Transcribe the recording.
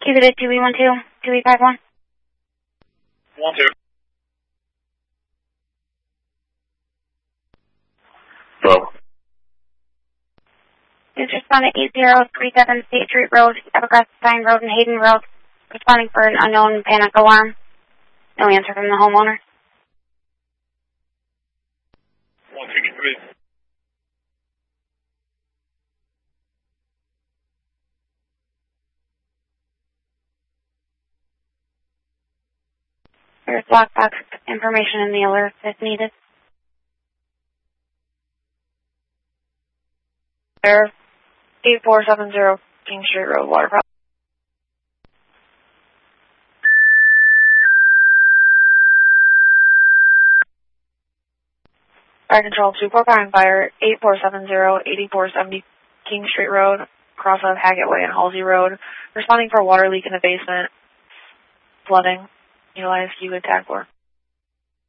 Keep it at 2E12, 2E51. 1-2. Hello. It's responding 8037 State Street Road, Evergrass Pine Road, and Hayden Road. Responding for an unknown panic alarm. No answer from the homeowner. 163. There's lockbox information in the alert if needed. There, 8470 King Street Road, water problem. Fire Control 245 Fire, 8470 8470 King Street Road, cross of Hackett Way and Halsey Road. Responding for a water leak in the basement. Flooding. Utilize you attack for.